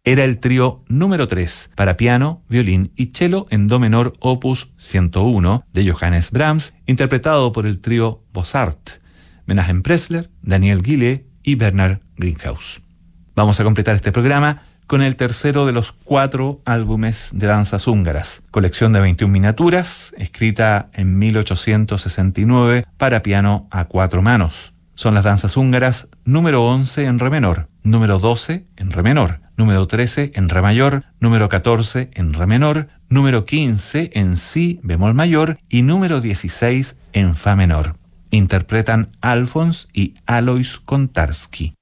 Era el trío número 3 para piano, violín y cello en do menor opus 101 de Johannes Brahms, interpretado por el trío Bossart, Menachem Pressler, Daniel Gile y Bernard Greenhaus. Vamos a completar este programa con el tercero de los 4 álbumes de danzas húngaras, colección de 21 miniaturas, escrita en 1869 para piano a 4 manos. Son las danzas húngaras número 11 en re menor, número 12 en re menor, número 13 en re mayor, número 14 en re menor, número 15 en si bemol mayor y número 16 en fa menor. Interpretan Alfons y Alois Kontarski.